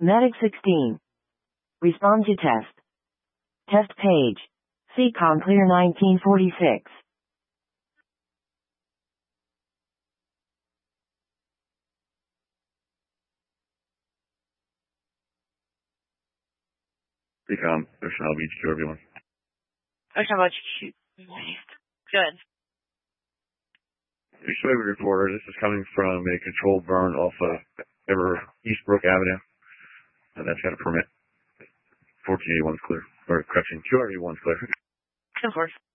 Medic 16. Respond to test. Test page. CCOM clear 1946. CCOM, Ocean Isle Beach, everyone. Ocean Isle Beach. Good. Usually reporter, this is coming from a controlled burn off Eastbrook Avenue. And that's got a permit. 1481's clear. Or correction, 281's clear. Of course.